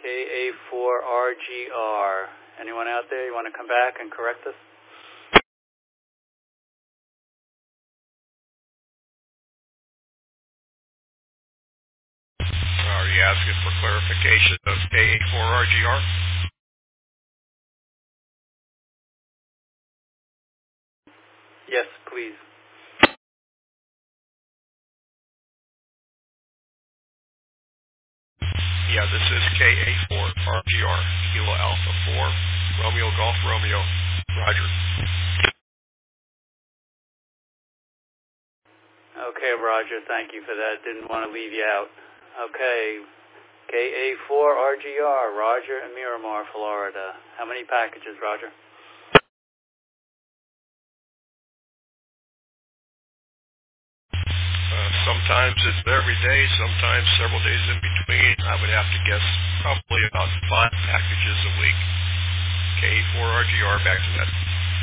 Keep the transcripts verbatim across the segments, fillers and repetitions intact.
K A four R G R. Anyone out there, you want to come back and correct us? Are you asking for clarification of K A four R G R? Yes, please. Yeah, this is K A four R G R, Kilo Alpha four, Romeo Golf Romeo, Roger. Okay, Roger, thank you for that. Didn't want to leave you out. Okay, K A four R G R, Roger in Miramar, Florida. How many packages, Roger? Uh, sometimes it's every day, sometimes several days in between. I would have to guess probably about five packages a week. K A four R G R, back to that.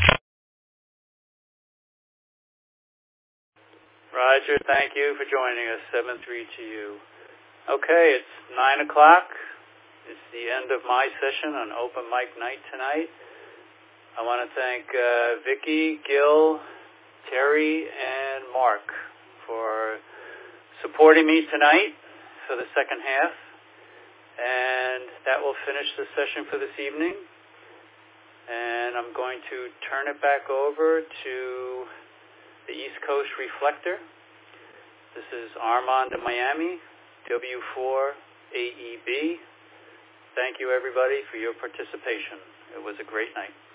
Roger, thank you for joining us. seven three to you. Okay, it's nine o'clock. It's the end of my session on Open Mic Night tonight. I want to thank uh, Vicki, Gil, Terry, and Mark for supporting me tonight for the second half. And that will finish the session for this evening. And I'm going to turn it back over to the East Coast Reflector. This is Armand in Miami, W four A E B. Thank you, everybody, for your participation. It was a great night.